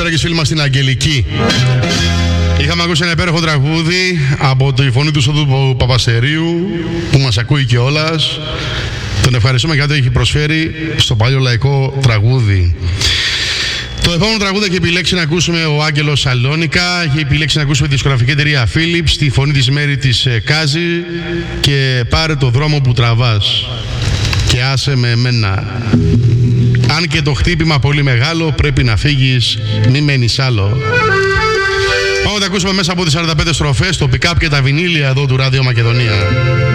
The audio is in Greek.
Καλησπέρα και στους φίλοι μας στην Αγγελική. Είχαμε ακούσει ένα υπέροχο τραγούδι από τη φωνή του Σόδου Παπαστερίου που μας ακούει κιόλας. Τον ευχαριστούμε για ό,τι έχει προσφέρει στο παλιό λαϊκό τραγούδι. Το επόμενο τραγούδι έχει επιλέξει να ακούσουμε ο Άγγελος Σαλόνικα. Έχει επιλέξει να ακούσουμε τη δισκογραφική εταιρεία Philips, τη φωνή της Μέρη της Κάζη και πάρε το δρόμο που τραβάς και άσε με εμένα. Αν και το χτύπημα πολύ μεγάλο, πρέπει να φύγεις, μη μένεις άλλο. Πάμε να τα ακούσουμε μέσα από τις 45 στροφές, το pick-up και τα βινίλια εδώ του Ράδιο Μακεδονία.